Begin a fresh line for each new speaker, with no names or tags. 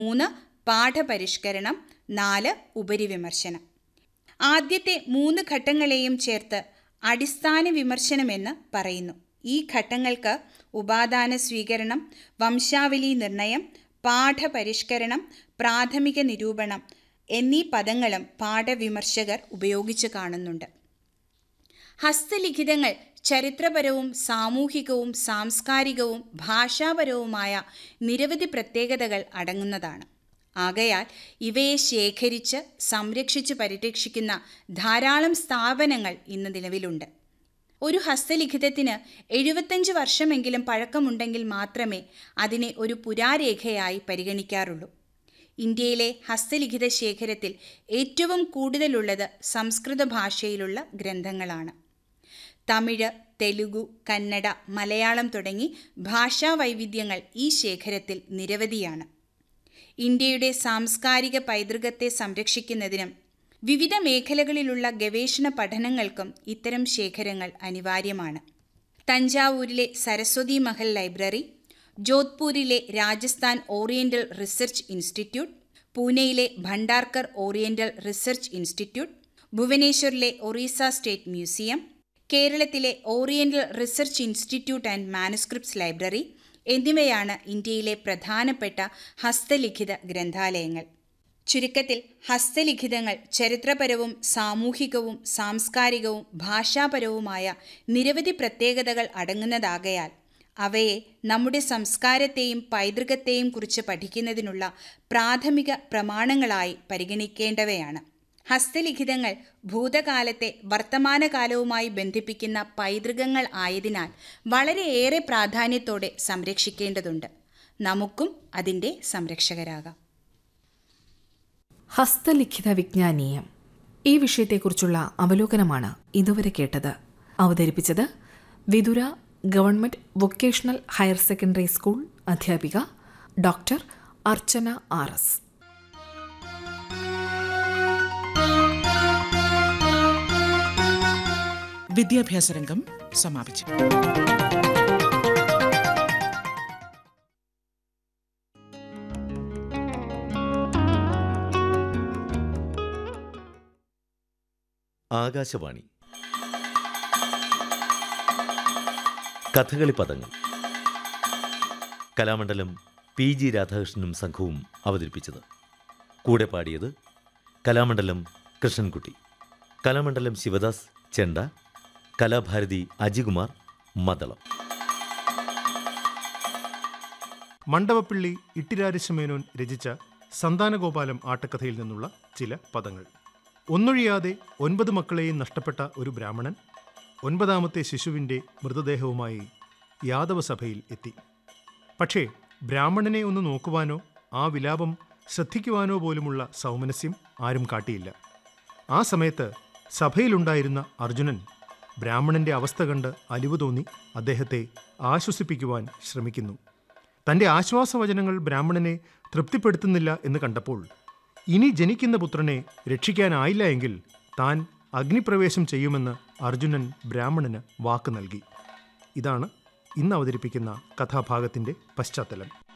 3 പാഠപരിഷ്കരണം, 4 ഉപരിവിമർശനം. ആദ്യത്തെ 3 ഘട്ടങ്ങളെയും ചേർത്ത് അടിസ്ഥാന വിമർശനമെന്ന് പറയുന്നു. ഈ ഘട്ടങ്ങൾക്ക് ഉപാദാന സ്വീകരണം, വംശാവലി നിർണയം, പാഠപരിഷ്കരണം, പ്രാഥമിക നിരൂപണം എന്നീ പദങ്ങളും പാഠവിമർശകർ ഉപയോഗിച്ച് കാണുന്നുണ്ട്. ഹസ്തലിഖിതങ്ങൾ ചരിത്രപരവും സാമൂഹികവും സാംസ്കാരികവും ഭാഷാപരവുമായ നിരവധി പ്രത്യേകതകൾ അടങ്ങുന്നതാണ്. ആകയാൽ ഇവയെ ശേഖരിച്ച് സംരക്ഷിച്ച് പരിരക്ഷിക്കുന്ന ധാരാളം സ്ഥാപനങ്ങൾ ഇന്ന് നിലവിലുണ്ട്. ഒരു ഹസ്തലിഖിതത്തിന് 75 വർഷമെങ്കിലും പഴക്കമുണ്ടെങ്കിൽ മാത്രമേ അതിനെ ഒരു പുരാരേഖയായി പരിഗണിക്കാറുള്ളൂ. ഇന്ത്യയിലെ ഹസ്തലിഖിത ശേഖരത്തിൽ ഏറ്റവും കൂടുതലുള്ളത് സംസ്കൃത ഭാഷയിലുള്ള ഗ്രന്ഥങ്ങളാണ്. തമിഴ്, തെലുഗു, കന്നഡ, മലയാളം തുടങ്ങി ഭാഷാ വൈവിധ്യങ്ങൾ ഈ ശേഖരത്തിൽ നിരവധിയാണ്. ഇന്ത്യയുടെ സാംസ്കാരിക പൈതൃകത്തെ സംരക്ഷിക്കുന്നതിനും വിവിധ മേഖലകളിലുള്ള ഗവേഷണ പഠനങ്ങൾക്കും ഇത്തരം ശേഖരങ്ങൾ അനിവാര്യമാണ്. തഞ്ചാവൂരിലെ Saraswati Mahal library, ജോധ്പൂരിലെ Rajasthan oriental research institute, പൂനെയിലെ Bhandarkar oriental research institute, ഭുവനേശ്വറിലെ Orissa state museum, കേരളത്തിലെ oriental research institute and manuscripts library എന്നിവയാണ് ഇന്ത്യയിലെ പ്രധാനപ്പെട്ട ഹസ്തലിഖിത ഗ്രന്ഥാലയങ്ങൾ. ചുരുക്കത്തിൽ ഹസ്തലിഖിതങ്ങൾ ചരിത്രപരവും സാമൂഹികവും സാംസ്കാരികവും ഭാഷാപരവുമായ നിരവധി പ്രത്യേകതകൾ അടങ്ങുന്നതാകയാൽ അവയെ നമ്മുടെ സംസ്കാരത്തെയും പൈതൃകത്തെയും കുറിച്ച് പഠിക്കുന്നതിനുള്ള പ്രാഥമിക പ്രമാണങ്ങളായി പരിഗണിക്കേണ്ടവയാണ്. ഹസ്തലിഖിതങ്ങൾ ഭൂതകാലത്തെ വർത്തമാനകാലവുമായി ബന്ധിപ്പിക്കുന്ന പൈതൃകങ്ങൾ ആയതിനാൽ വളരെയേറെ പ്രാധാന്യത്തോടെ സംരക്ഷിക്കേണ്ടതുണ്ട്. നമുക്കും അതിൻ്റെ സംരക്ഷകരാകാം.
ഹസ്തലിഖിത വിജ്ഞാനീയം, ഈ വിഷയത്തെക്കുറിച്ചുള്ള അവലോകനമാണ് ഇതുവരെ കേട്ടത്. അവതരിപ്പിച്ചത് Vithura government vocational higher secondary school അധ്യാപിക ഡോക്ടർ അർച്ചന RS.
വിദ്യാഭ്യാസ രംഗം സമാപിച്ചു.
ആകാശവാണി കഥകളി പദങ്ങൾ. കലാമണ്ഡലം PG രാധാകൃഷ്ണനും സംഘവും അവതരിപ്പിച്ചത്. കൂടെ പാടിയത് കലാമണ്ഡലം കൃഷ്ണൻകുട്ടി, കലാമണ്ഡലം ശിവദാസ് ചെണ്ട, കലാഭാരതി അജികുമാർ മദ്ദളം.
മണ്ഡപപ്പിള്ളി ഇട്ടിരാരിശമേനോൻ രചിച്ച സന്താനഗോപാലം ആട്ടക്കഥയിൽ നിന്നുള്ള ചില പദങ്ങൾ. ഒന്നൊഴിയാതെ 9 മക്കളെയും നഷ്ടപ്പെട്ട ഒരു ബ്രാഹ്മണൻ 9ാമത്തെ ശിശുവിൻ്റെ മൃതദേഹവുമായി യാദവസഭയിൽ എത്തി. പക്ഷേ ബ്രാഹ്മണനെ ഒന്ന് നോക്കുവാനോ ആ വിലാപം ശ്രദ്ധിക്കുവാനോ പോലുമുള്ള സൗമനസ്യം ആരും കാട്ടിയില്ല. ആ സമയത്ത് സഭയിലുണ്ടായിരുന്ന അർജുനൻ ബ്രാഹ്മണന്റെ അവസ്ഥ കണ്ട് അലിവ് തോന്നി അദ്ദേഹത്തെ ആശ്വസിപ്പിക്കുവാൻ ശ്രമിക്കുന്നു. തൻ്റെ ആശ്വാസവചനങ്ങൾ ബ്രാഹ്മണനെ തൃപ്തിപ്പെടുത്തുന്നില്ല എന്ന് കണ്ടപ്പോൾ ഇനി ജനിക്കുന്ന പുത്രനെ രക്ഷിക്കാനായില്ല എങ്കിൽ താൻ അഗ്നിപ്രവേശം ചെയ്യുമെന്ന് അർജുനൻ ബ്രാഹ്മണന് വാക്ക് നൽകി. ഇതാണ് ഇന്ന് അവതരിപ്പിക്കുന്ന കഥാഭാഗത്തിൻ്റെ പശ്ചാത്തലം.